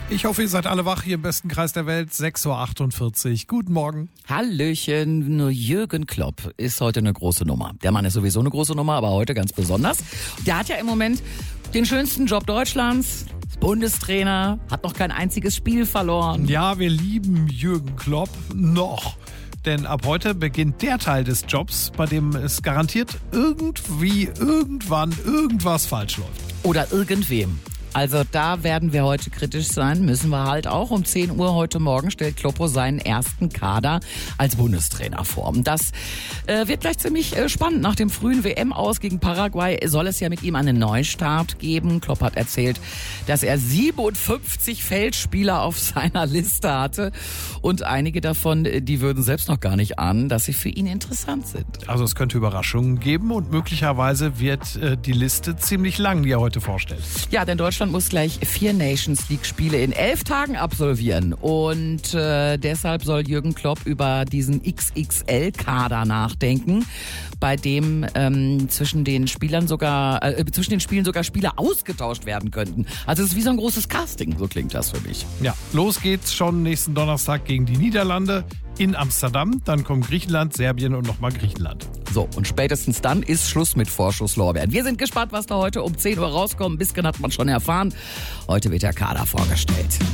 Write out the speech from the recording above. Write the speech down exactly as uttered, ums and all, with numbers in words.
Ich hoffe, ihr seid alle wach hier im besten Kreis der Welt. sechs Uhr achtundvierzig. Guten Morgen. Hallöchen. Nur Jürgen Klopp ist heute eine große Nummer. Der Mann ist sowieso eine große Nummer, aber heute ganz besonders. Der hat ja im Moment den schönsten Job Deutschlands. Bundestrainer, hat noch kein einziges Spiel verloren. Ja, wir lieben Jürgen Klopp noch. Denn ab heute beginnt der Teil des Jobs, bei dem es garantiert irgendwie, irgendwann, irgendwas falsch läuft. Oder irgendwem. Also da werden wir heute kritisch sein, müssen wir halt auch. Um zehn Uhr heute Morgen stellt Kloppo seinen ersten Kader als Bundestrainer vor. Und das äh, wird gleich ziemlich äh, spannend. Nach dem frühen W M-Aus gegen Paraguay soll es ja mit ihm einen Neustart geben. Klopp hat erzählt, dass er siebenundfünfzig Feldspieler auf seiner Liste hatte. Und einige davon, die würden selbst noch gar nicht ahnen, dass sie für ihn interessant sind. Also es könnte Überraschungen geben und möglicherweise wird äh, die Liste ziemlich lang, die er heute vorstellt. Ja, denn Deutschland muss gleich vier Nations League Spiele in elf Tagen absolvieren. Und äh, deshalb soll Jürgen Klopp über diesen X X L-Kader nachdenken, bei dem ähm, zwischen den Spielern sogar äh, zwischen den Spielen sogar Spieler ausgetauscht werden könnten. Also es ist wie so ein großes Casting, so klingt das für mich. Ja, los geht's schon nächsten Donnerstag gegen die Niederlande in Amsterdam. Dann kommen Griechenland, Serbien und nochmal Griechenland. So, und spätestens dann ist Schluss mit Vorschusslorbeeren. Wir sind gespannt, was da heute um zehn Uhr rauskommt. Ein bisschen hat man schon erfahren. Heute wird der Kader vorgestellt.